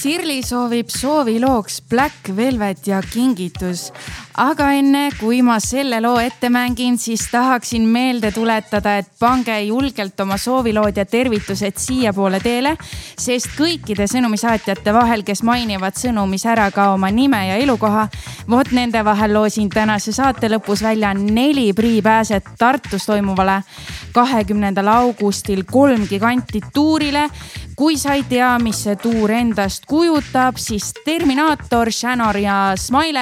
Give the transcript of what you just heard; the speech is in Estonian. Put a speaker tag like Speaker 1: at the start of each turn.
Speaker 1: Sirli soovib soovilooks Black Velvet ja kingitus. Aga enne kui ma selle loo ette mängin, siis tahaksin meelde tuletada, et pange julgelt oma soovilood ja tervitused siia poole teele, sest kõikide sõnumisaatjate vahel, kes mainivad sõnumis ära ka oma nime ja elukoha, vot nende vahel loosin tänase saate lõpus välja 4 priipääset Tartus toimuvale 20. augustil 3 giganti tuurile. Kui sa ei tea, mis see tuur endast kujutab, siis Terminaator, Shanor ja Smile